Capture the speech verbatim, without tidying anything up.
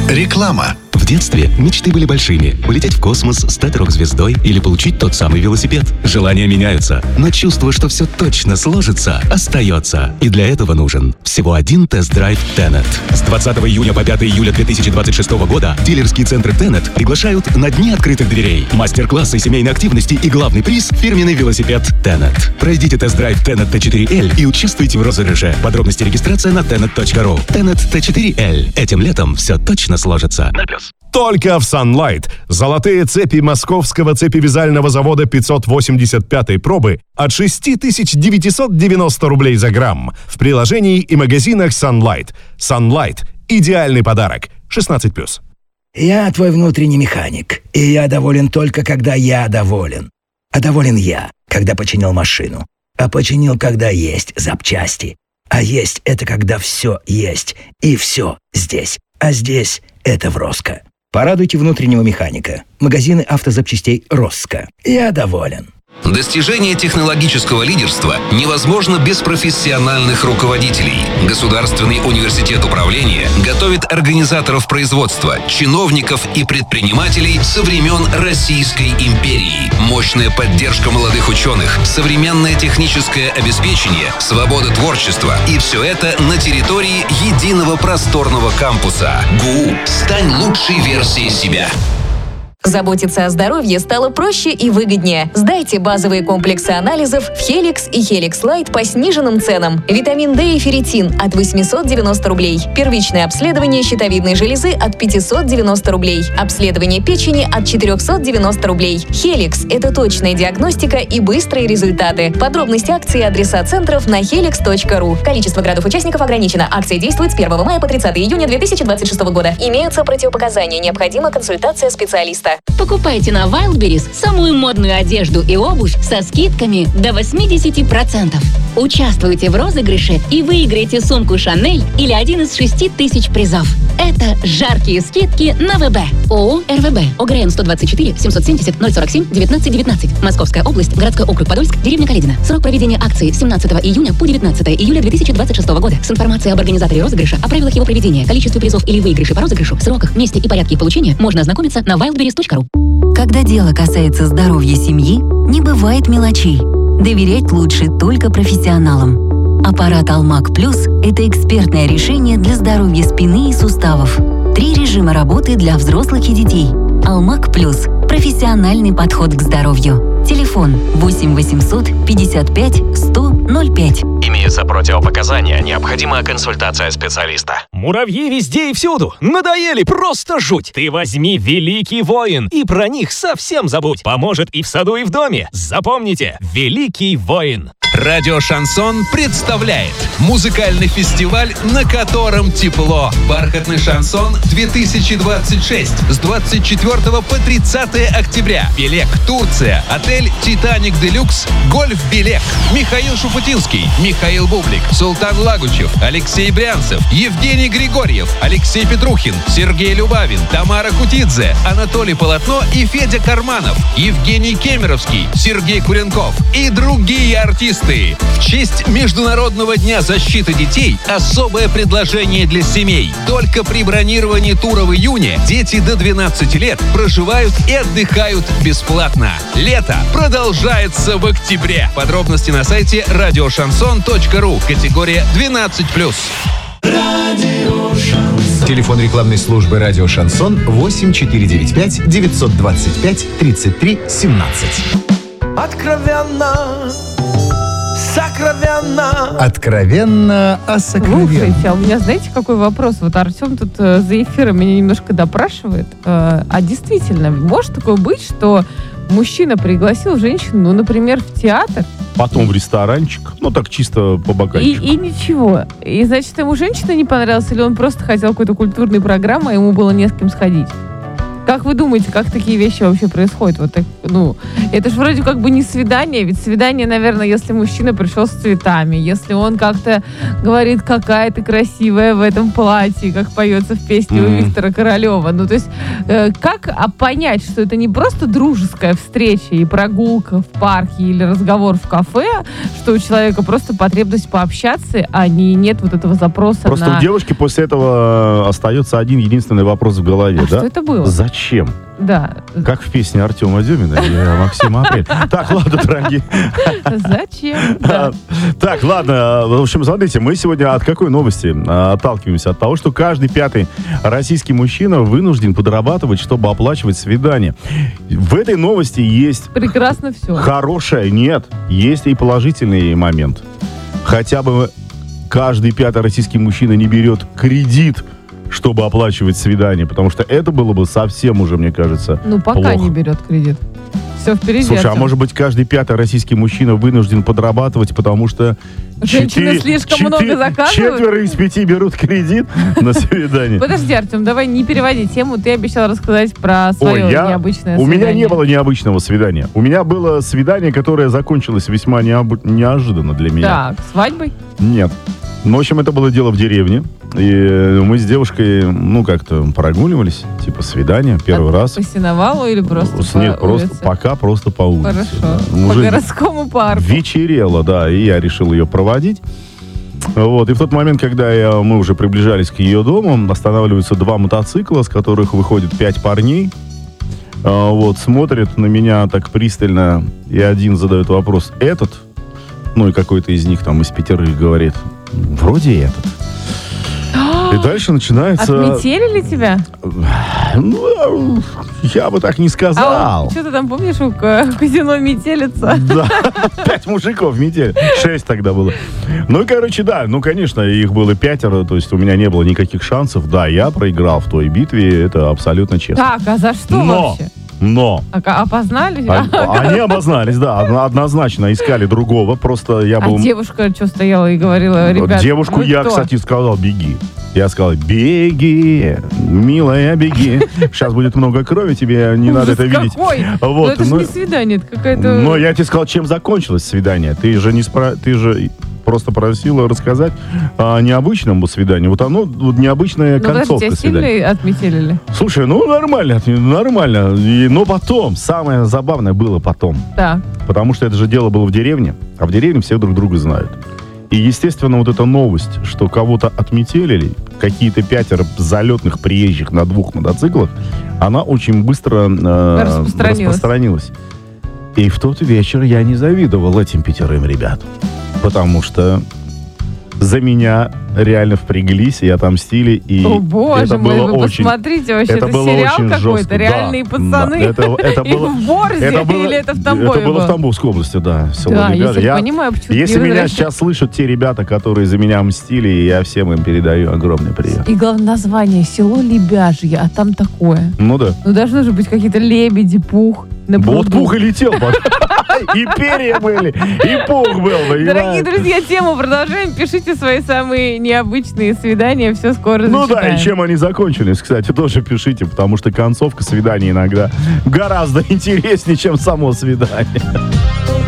Реклама. В детстве мечты были большими. Улететь в космос, стать рок-звездой или получить тот самый велосипед. Желания меняются, но чувство, что все точно сложится, остается. И для этого нужен всего один тест-драйв Tenet. С двадцатого июня по пятого июля две тысячи двадцать шестого года дилерские центры Tenet приглашают на дни открытых дверей, мастер-классы семейной активности и главный приз – фирменный велосипед Tenet. Пройдите тест-драйв Tenet ти четыре эль и участвуйте в розыгрыше. Подробности регистрация на tenet точка ру. Tenet ти четыре эль. Этим летом все точно сложится. На плюс. Только в Sunlight. Золотые цепи московского цепевязального завода пятьсот восемьдесят пятой пробы от шесть тысяч девятьсот девяносто рублей за грамм. В приложении и магазинах Sunlight. Sunlight – идеальный подарок. шестнадцать плюс. Я твой внутренний механик, и я доволен только, когда я доволен. А доволен я, когда починил машину. А починил, когда есть запчасти. А есть — это когда все есть, и все здесь. А здесь — это в Роско. Порадуйте внутреннего механика. Магазины автозапчастей Роско. Я доволен. Достижение технологического лидерства невозможно без профессиональных руководителей. Государственный университет управления готовит организаторов производства, чиновников и предпринимателей со времен Российской империи. Мощная поддержка молодых ученых, современное техническое обеспечение, свобода творчества. И все это на территории единого просторного кампуса. ГУ. Стань лучшей версией себя. Заботиться о здоровье стало проще и выгоднее. Сдайте базовые комплексы анализов в Хеликс и Хеликс Лайт по сниженным ценам. Витамин D и ферритин от восемьсот девяносто рублей. Первичное обследование щитовидной железы от пятьсот девяносто рублей. Обследование печени от четыреста девяносто рублей. Хеликс – это точная диагностика и быстрые результаты. Подробности акции и адреса центров на хеликс точка ру. Количество градов-участников ограничено. Акция действует с первого мая по тридцатого июня две тысячи двадцать шестого года. Имеются противопоказания. Необходима консультация специалиста. Покупайте на Wildberries самую модную одежду и обувь со скидками до восемьдесят процентов. Участвуйте в розыгрыше и выиграйте сумку Шанель или один из шести тысяч призов. Это жаркие скидки на ВБ. ООО РВБ. ОГРН сто двадцать четыре семьсот семьдесят ноль сорок семь девятнадцать девятнадцать. Московская область. Городской округ Подольск. Деревня Каледино. Срок проведения акции семнадцатого июня по девятнадцатого июля две тысячи двадцать шестого года. С информацией об организаторе розыгрыша, о правилах его проведения, количестве призов или выигрыше по розыгрышу, сроках, месте и порядке их получения можно ознакомиться на wildberries точка ру. Когда дело касается здоровья семьи, не бывает мелочей. Доверять лучше только профессионалам. Аппарат Алмак Плюс – это экспертное решение для здоровья спины и суставов. Три режима работы для взрослых и детей. Алмак Плюс – профессиональный подход к здоровью. Телефон восемь восемьсот пятьдесят пять сто ноль пять. Имеются противопоказания, необходима консультация специалиста. Муравьи везде и всюду. Надоели, просто жуть. Ты возьми «Великий воин» и про них совсем забудь. Поможет и в саду, и в доме. Запомните, «Великий воин». Радио «Шансон» представляет музыкальный фестиваль, на котором тепло. «Бархатный шансон две тысячи двадцать шесть» с двадцать четвёртого по тридцатого октября. Белек, Турция. Отель «Титаник Делюкс», Гольф Белек. Михаил Шуфутинский, Михаил Бублик, Султан Лагучев, Алексей Брянцев, Евгений Григорьев, Алексей Петрухин, Сергей Любавин, Тамара Кутидзе, Анатолий Полотно и Федя Карманов, Евгений Кемеровский, Сергей Куренков и другие артисты. В честь Международного дня защиты детей особое предложение для семей. Только при бронировании тура в июне дети до двенадцати лет проживают и отдыхают бесплатно. Лето продолжается в октябре. Подробности на сайте радио шансон точка ру. Категория двенадцать плюс. Телефон рекламной службы «Радио Шансон» восемь четыре девять пять девятьсот двадцать пять тридцать три семнадцать. Откровенно, сокровенно. Откровенно о сокровенном. Слушайте, а у меня, знаете, какой вопрос? Вот Артем тут э, за эфиром меня немножко допрашивает. Э, а действительно, может такое быть, что мужчина пригласил женщину, ну, например, в театр? Потом в ресторанчик, ну так чисто по бокальчику. И, и ничего. И, значит, ему женщина не понравилась, или он просто хотел какой-то культурной программы, а ему было не с кем сходить? Как вы думаете, как такие вещи вообще происходят? Вот так, ну, это же вроде как бы не свидание, ведь свидание, наверное, если мужчина пришел с цветами, если он как-то говорит, какая ты красивая в этом платье, как поется в песне mm-hmm. у Виктора Королева. Ну, то есть, э, как а, понять, что это не просто дружеская встреча и прогулка в парке или разговор в кафе, что у человека просто потребность пообщаться, а не нет вот этого запроса просто на... у девушки после этого остается один единственный вопрос в голове, а да? что это было? Зачем? Да. Как в песне Артема Дюмина и Максима Апрель. Так, ладно, дорогие. Зачем? Да. Так, ладно. В общем, смотрите, мы сегодня от какой новости отталкиваемся? От того, что каждый пятый российский мужчина вынужден подрабатывать, чтобы оплачивать свидание. В этой новости есть... Прекрасно все. Хорошее. Нет. Есть и положительный момент. Хотя бы каждый пятый российский мужчина не берет кредит, чтобы оплачивать свидание, потому что это было бы совсем уже, мне кажется, ну, пока плохо. Не берет кредит. Все впереди. Слушай, а может быть, каждый пятый российский мужчина вынужден подрабатывать, потому что женщины четыре, слишком четыре, много заказывают? Четверо из пяти берут кредит на свидание. Подожди, Артем, давай не переводи тему. Ты обещал рассказать про свое Ой, я... необычное У свидание. меня не было необычного свидания. У меня было свидание, которое закончилось весьма необ... неожиданно для меня. Так, свадьбой? Нет. Ну, в общем, это было дело в деревне. И мы с девушкой, ну, как-то прогуливались, типа свидание, первый а раз. По сеновалу или просто С, по Нет, улице? просто пока просто по улице. Хорошо. Да. По Уже городскому парку. Вечерело, да, и я решил ее проводить. Вот, и в тот момент, когда я, мы уже приближались к ее дому, останавливаются два мотоцикла, с которых выходит пять парней. А, вот, смотрят на меня так пристально, и один задает вопрос: этот? Ну, и какой-то из них там из пятерых говорит: вроде этот. И дальше начинается... Отметелили тебя? Ну, я бы так не сказал. А что ты там помнишь, у казино метелица? Да, пять мужиков метели. Шесть тогда было. Ну, короче, да, ну, конечно, их было пятеро, то есть у меня не было никаких шансов. Да, я проиграл в той битве, это абсолютно честно. Так, а за что Но, вообще? Но... А, опознали? А, они обознались, да, однозначно искали другого, просто я был... А девушка что стояла и говорила: ребят, девушку я, кто? кстати, сказал: беги. Я сказал: беги, милая, беги. Сейчас будет много крови, тебе не надо это видеть. Какой? Вот, ну, это же но, не свидание, это какая-то... Но я тебе сказал, чем закончилось свидание. Ты же не спро... ты же просто просила рассказать о необычном свидании. Вот оно, вот необычная ну, концовка тебя свидания. сильно отметелили? Слушай, ну нормально, нормально. И, но потом, самое забавное было потом. Да. Потому что это же дело было в деревне, а в деревне все друг друга знают. И, естественно, вот эта новость, что кого-то отметелили, какие-то пятеро залетных приезжих на двух мотоциклах, она очень быстро э, распространилась. распространилась. И в тот вечер я не завидовал этим пятерым ребятам, потому что за меня реально впряглись и отомстили. И О, боже это мой, было вы очень, посмотрите вообще, это это было сериал очень какой-то, жестко. реальные Да, пацаны. да, это, это и было, в Борзе, это было, или это в Тамбове Это было было? в Тамбовской области, да. Село Да, Лебяжье. если я, понимаю, почему если не меня возвращать. сейчас слышат те ребята, которые за меня мстили, я всем им передаю огромный привет. И главное название — село Лебяжье, а там такое. Ну да. Ну должны же быть какие-то лебеди, пух на пруду. Вот пух и летел. И перья были, и пух был. Дорогие друзья, тему продолжаем. Пишите свои самые необычные свидания. Все скоро Ну зачитаем. да, и чем они закончились, кстати, тоже пишите, потому что концовка свидания иногда гораздо интереснее, чем само свидание.